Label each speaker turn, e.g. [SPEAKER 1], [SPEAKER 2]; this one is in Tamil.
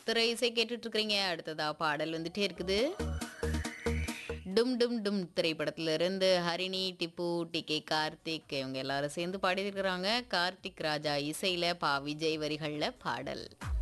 [SPEAKER 1] திரை இசை கேட்டுட்டு இருக்கிறீங்க. அடுத்ததா பாடல் வந்துட்டே இருக்குது. டும் டும் டும் திரைப்படத்துல இருந்து ஹரிணி, டிப்பு, டி.கே. கார்த்திக் இவங்க எல்லாரும் சேர்ந்து பாடியிருக்கிறாங்க. கார்த்திக் ராஜா இசையில, பா. விஜய் வரிகள்ல பாடல்.